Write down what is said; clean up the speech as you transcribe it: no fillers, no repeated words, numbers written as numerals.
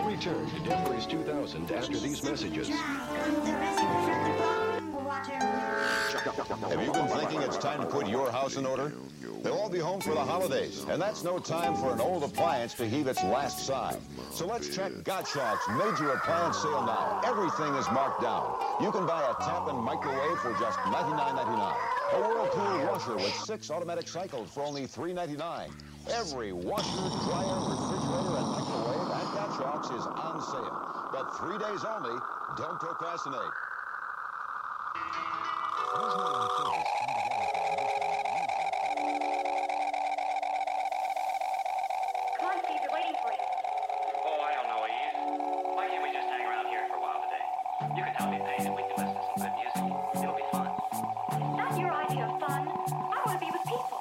return to Denver's 2000 after these messages. Have you been thinking it's time to put your house in order? They'll all be home for the holidays, and that's no time for an old appliance to heave its last sigh. So let's check Gottschalk's major appliance sale now. Everything is marked down. You can buy a tap and microwave for just $99.99. A Whirlpool washer with 6 automatic cycles for only $3.99. Every washer, dryer, refrigerator, and microwave at Gottschalk's is on sale. But 3 days only. Don't procrastinate. You can help me pay and we can listen to some good music. It'll be fun. That's your idea of fun. I want to be with people.